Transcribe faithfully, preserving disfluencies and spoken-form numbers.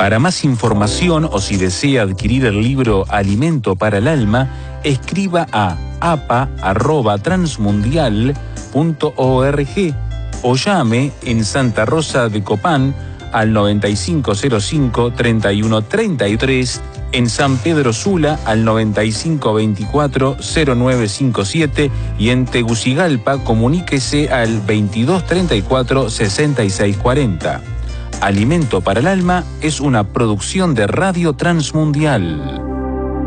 Para más información o si desea adquirir el libro Alimento para el Alma, escriba a apa arroba transmundial punto org o llame en Santa Rosa de Copán al noventa y cinco cero cinco, treinta y uno treinta y tres, en San Pedro Sula al noventa y cinco veinticuatro, cero nueve cincuenta y siete y en Tegucigalpa comuníquese al veintidós treinta y cuatro, sesenta y seis cuarenta. Alimento para el Alma es una producción de Radio Transmundial.